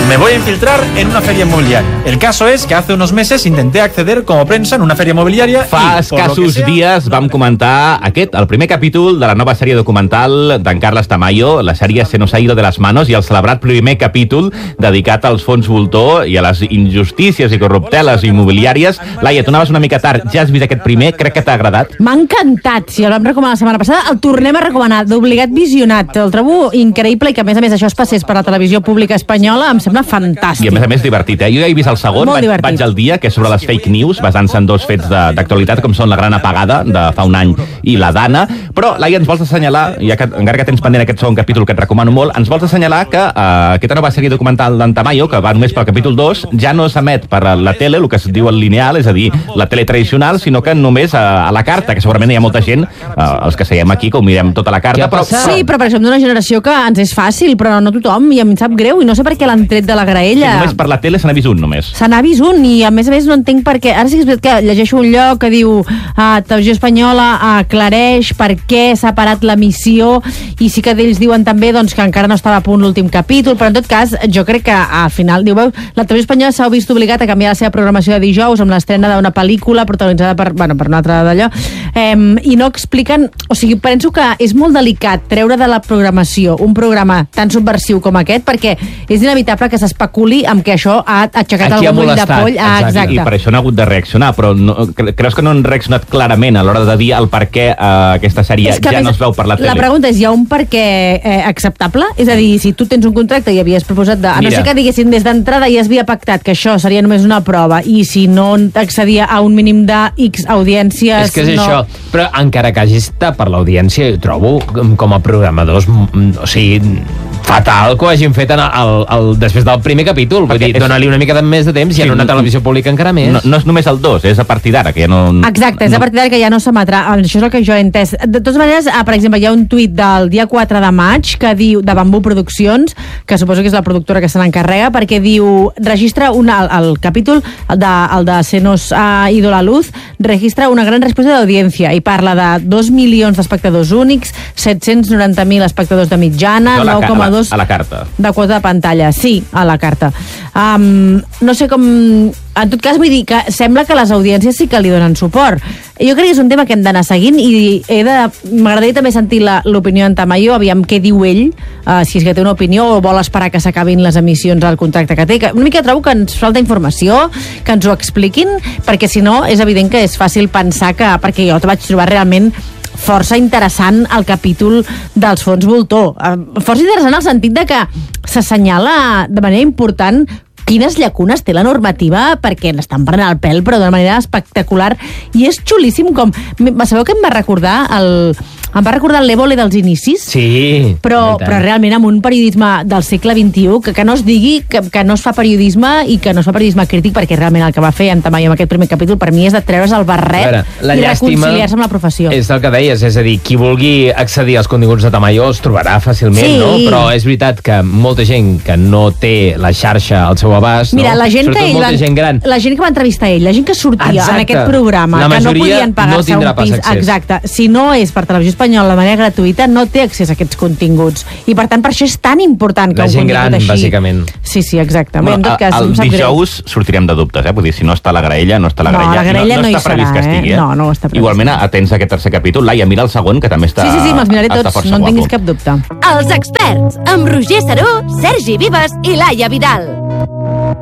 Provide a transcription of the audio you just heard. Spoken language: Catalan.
Me voy a infiltrar en una feria inmobiliaria. El caso es que hace unos meses intenté acceder como prensa en una feria inmobiliaria. Fa escassos dies vam comentar el primer capítol de la nova sèrie documental d'en Carles Tamayo, la sèrie Se nos ha ido de las manos, i el celebrat primer capítol dedicat als fons voltor i a les injustícies i corrupteles immobiliàries. Laia, tu anaves una mica tard, ja has vist aquest primer, crec que t'ha agradat. M'ha encantat, si el vam recomanar la setmana passada, el tornem a recomanar, d'obligat visionat. El trobo increïble i que a més això es passés per la televisió pública espanyola, em sembla fantàstic. I a més divertit, Jo ja he vist el segon, vaig al dia, que és sobre les fake news, basant-se en dos fets d'actualitat, com són la gran apagada de fa un any i la Dana. Però, Laia, ens vols assenyalar, encara que tens pendent aquest segon capítol que et recomano molt, ens vols assenyalar que aquesta nova sèrie documental d'en Tamayo, que va només pel capítol 2, ja no s'emet per la tele, el que es diu el lineal, és a dir, la tele tradicional, sinó que només a la carta, que segurament hi ha molta gent, els que seiem aquí, que ho mirem tota la carta. Sí, però perquè som d'una generació que ens és fàcil, però no tothom, i em sap greu, i no sé per què l'han tret de la graella. Només per la tele se n'ha vist un, només. Se n'ha vist un, i a més no entenc per què. Ara sí que és veritat que llegeixo un lloc que diu Televisió Espanyola aclareix per què s'ha parat l'emissió, i sí que ells diuen també doncs, que encara no estava a punt l'últim capítol, però en tot cas, jo crec que al final, diu, la Televisió Espanyola s'ha vist obligat a canviar la seva programació de dijous amb l'estrena d'una pel·lícula protagonitzada per un altre d'allò, i no expliquen, o sigui, penso que és molt delicat treure de la programació un programa tan subversiu com aquest, perquè és inevitable que s'especuli amb que això ha aixecat el moll de poll. Exacte. I per això no ha hagut de reaccionar, però creus que no han reaccionat clarament a l'hora de dir el per què aquesta sèrie ja no es veu per la tele? La pregunta és, hi ha un per què acceptable? És a dir, si tu tens un contracte i havies proposat a no ser que diguessin des d'entrada i es havia pactat que això seria només una prova, i si no accedia a un mínim de X audiències... És que és això, però encara que hagi estat per l'audiència, jo trobo com a programadors, o sigui, fatal que ho hagin fet després del primer capítol. Vull dir, dona-li una mica més de temps i en una televisió pública encara més. No és només el 2, és a partir d'ara que ja no... Exacte, és a partir d'ara que ja no s'emetrà. Això és el que jo he entès. De totes maneres, per exemple, hi ha un tuit del dia 4 de maig que diu, de Bambú Produccions, que suposo que és la productora que se n'encarrega, perquè diu, registra el capítol, el de Se nos ha ido la luz, registra una gran resposta d'audiència i parla de 2 milions d'espectadors únics, 790.000 espectadors de mitjana, 9,2 a la carta de quota de pantalla, sí, a la carta. No sé com... En tot cas, vull dir que sembla que les audiències sí que li donen suport. Jo crec que és un tema que hem d'anar seguint, i m'agradaria també sentir l'opinió d'en Tamayo, aviam què diu ell, si és que té una opinió o vol esperar que s'acabin les emissions al contracte que té. Una mica trobo que ens falta informació, que ens ho expliquin, perquè si no és evident que és fàcil pensar que... Perquè jo vaig trobar realment força interessant el capítol dels fons voltor. Força interessant en el sentit de que s'assenyala de manera important quines llacunes té la normativa, perquè l'estan prenent el pèl, però d'una manera espectacular, i és xulíssim com... Sabeu que em va recordar l'Évole dels inicis? Sí. Però realment amb un periodisme del segle XXI, que no es digui que no es fa periodisme, i que no es fa periodisme crític, perquè realment el que va fer en Tamayo amb aquest primer capítol per mi és de treure's el barret i reconciliar-se amb la professió. És el que deies, és a dir, qui vulgui accedir als continguts de Tamayo els trobarà fàcilment, no? Però és veritat que molta gent que no té la xarxa al seu abast, mira, no? La gent que va entrevistar ell, la gent que sortia en aquest programa, que no podien pagar-se un pis, exacte, si no és per Televisió Espanyola de manera gratuïta, no té accés a aquests continguts, i per tant per això és tan important que la gent gran, bàsicament. Sí, exacte. El dijous sortirem de dubtes, vull dir, si no està la graella, no està la graella. No, la graella no hi serà, que estigui, no està previst. Igualment, atents a aquest tercer capítol. Laia, mira el segon, que també està... Sí, me'ls miraré tots, no en tinguis cap dubte. Els experts, amb Roger Saró, Sergi Vives i Laia Vidal.